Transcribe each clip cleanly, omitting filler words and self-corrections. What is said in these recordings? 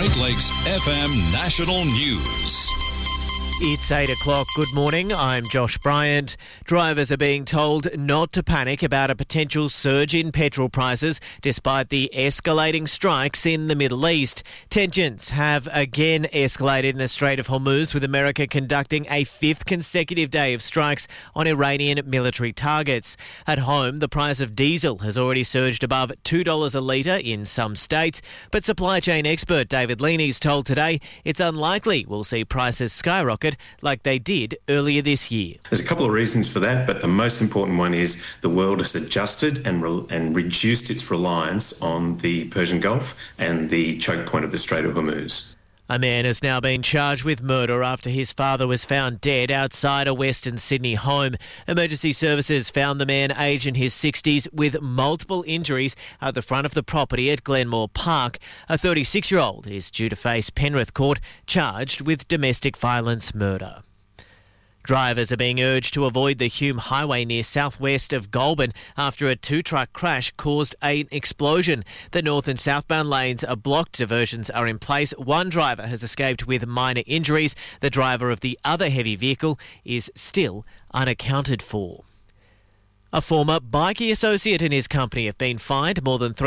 Great Lakes FM National News. It's 8 o'clock. Good morning. I'm Josh Bryant. Drivers are being told not to panic about a potential surge in petrol prices despite the escalating strikes in the Middle East. Tensions have again escalated in the Strait of Hormuz, with America conducting a fifth consecutive day of strikes on Iranian military targets. At home, the price of diesel has already surged above $2 a litre in some states, but supply chain expert David Leaney's told Today it's unlikely we'll see prices skyrocket like they did earlier this year. There's a couple of reasons for that, but the most important one is the world has adjusted and reduced its reliance on the Persian Gulf and the choke point of the Strait of Hormuz. A man has now been charged with murder after his father was found dead outside a Western Sydney home. Emergency services found the man, aged in his 60s, with multiple injuries at the front of the property at Glenmore Park. A 36-year-old is due to face Penrith Court, charged with domestic violence murder. Drivers are being urged to avoid the Hume Highway near southwest of Goulburn after a two-truck crash caused an explosion. The north and southbound lanes are blocked. Diversions are in place. One driver has escaped with minor injuries. The driver of the other heavy vehicle is still unaccounted for. A former bikie associate and his company have been fined more than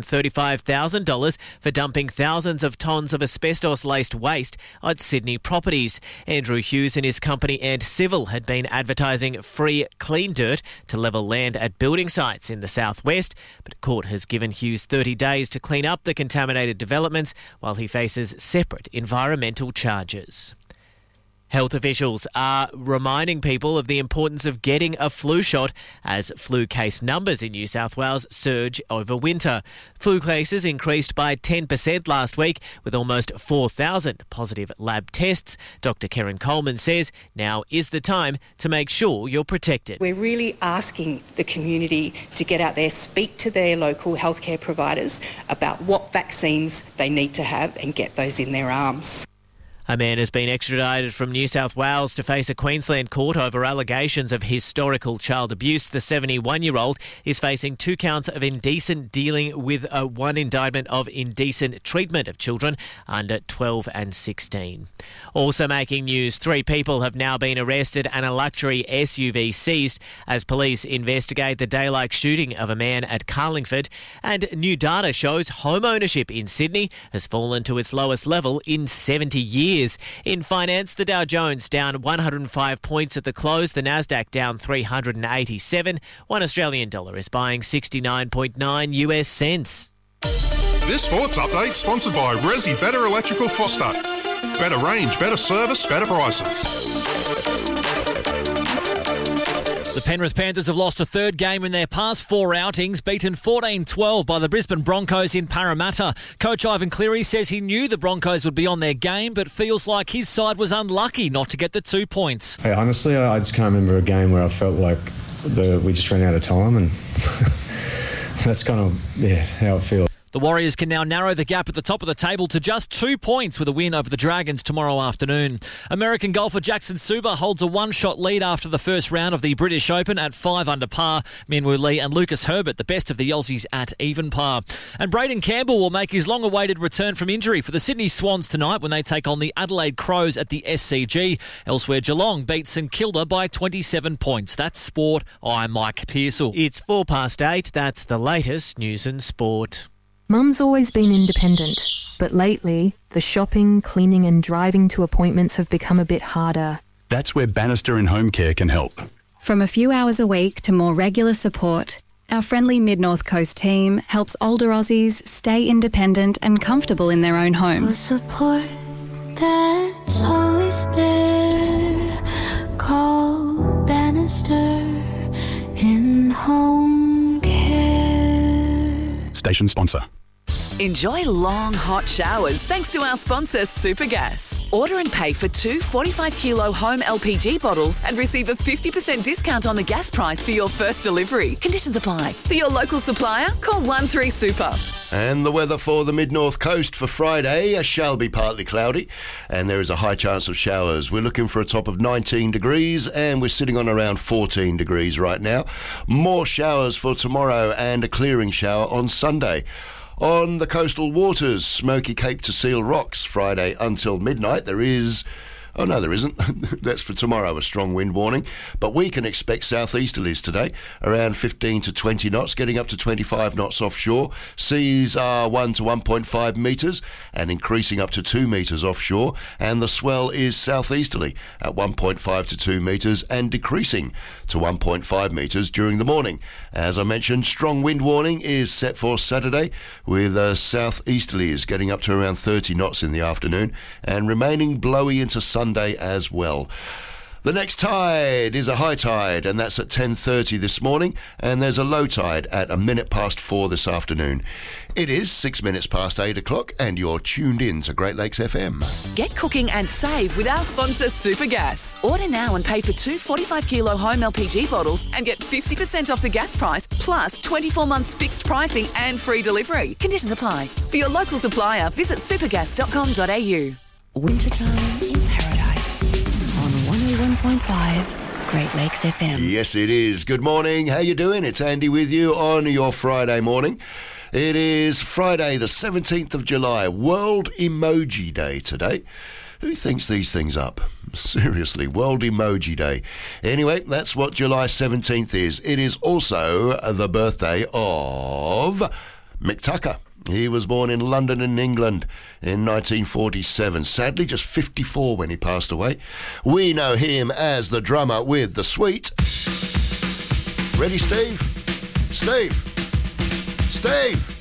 $335,000 for dumping thousands of tonnes of asbestos-laced waste at Sydney properties. Andrew Hughes and his company Ant Civil had been advertising free clean dirt to level land at building sites in the southwest, but a court has given Hughes 30 days to clean up the contaminated developments while he faces separate environmental charges. Health officials are reminding people of the importance of getting a flu shot as flu case numbers in New South Wales surge over winter. Flu cases increased by 10% last week, with almost 4,000 positive lab tests. Dr. Karen Coleman says now is the time to make sure you're protected. We're really asking the community to get out there, speak to their local healthcare providers about what vaccines they need to have and get those in their arms. A man has been extradited from New South Wales to face a Queensland court over allegations of historical child abuse. The 71-year-old is facing 2 counts of indecent dealing with one indictment of indecent treatment of children under 12 and 16. Also making news, 3 people have now been arrested and a luxury SUV seized as police investigate the daylight shooting of a man at Carlingford. And new data shows home ownership in Sydney has fallen to its lowest level in 70 years. In finance, the Dow Jones down 105 points at the close, the Nasdaq down 387. $1 Australian dollar is buying 69.9 US cents. This sports update sponsored by Resi Better Electrical Foster. Better range, better service, better prices. The Penrith Panthers have lost a third game in their past 4 outings, beaten 14-12 by the Brisbane Broncos in Parramatta. Coach Ivan Cleary says he knew the Broncos would be on their game, but feels like his side was unlucky not to get the 2 points. Hey, honestly, I just can't remember a game where I felt like we just ran out of time, and that's kind of how it feels. The Warriors can now narrow the gap at the top of the table to just 2 points with a win over the Dragons tomorrow afternoon. American golfer Jackson Suba holds a 1-shot lead after the first round of the British Open at 5 under par. Minwoo Lee and Lucas Herbert, the best of the Aussies, at even par. And Braden Campbell will make his long-awaited return from injury for the Sydney Swans tonight when they take on the Adelaide Crows at the SCG. Elsewhere, Geelong beat St Kilda by 27 points. That's sport. I'm Mike Pearsall. It's 8:04. That's the latest news and sport. Mum's always been independent, but lately, the shopping, cleaning and driving to appointments have become a bit harder. That's where Bannister and Home Care can help. From a few hours a week to more regular support, our friendly Mid-North Coast team helps older Aussies stay independent and comfortable in their own homes. Support that's always there. Call Bannister in Home Care. Station sponsor. Enjoy long, hot showers thanks to our sponsor, Supergas. Order and pay for 2 45-kilo home LPG bottles and receive a 50% discount on the gas price for your first delivery. Conditions apply. For your local supplier, call 13Super. And the weather for the Mid-North Coast for Friday shall be partly cloudy, and there is a high chance of showers. We're looking for a top of 19 degrees, and we're sitting on around 14 degrees right now. More showers for tomorrow and a clearing shower on Sunday. On the coastal waters, Smoky Cape to Seal Rocks, Friday until midnight. There isn't. That's for tomorrow, a strong wind warning. But we can expect southeasterlies today, around 15 to 20 knots, getting up to 25 knots offshore. Seas are 1 to 1.5 metres and increasing up to 2 metres offshore. And the swell is southeasterly at 1.5 to 2 metres and decreasing to 1.5 metres during the morning. As I mentioned, strong wind warning is set for Saturday, with southeasterlies getting up to around 30 knots in the afternoon and remaining blowy into Sunday as well. The next tide is a high tide, and that's at 10:30 this morning, and there's a low tide at 4:01 this afternoon. It is 6 minutes past 8 o'clock, and you're tuned in to Great Lakes FM. Get cooking and save with our sponsor Supergas. Order now and pay for 2 45-kilo home LPG bottles and get 50% off the gas price, plus 24 months fixed pricing and free delivery. Conditions apply. For your local supplier, visit supergas.com.au. Wintertime in Paradise on 101.5 Great Lakes FM. Yes, it is. Good morning. How you doing? It's Andy with you on your Friday morning. It is Friday the 17th of July, World Emoji Day today. Who thinks these things up? Seriously, World Emoji Day. Anyway, that's what July 17th is. It is also the birthday of Mick Tucker. He was born in London in England in 1947. Sadly, just 54 when he passed away. We know him as the drummer with The Sweet. Ready, Steve? Steve?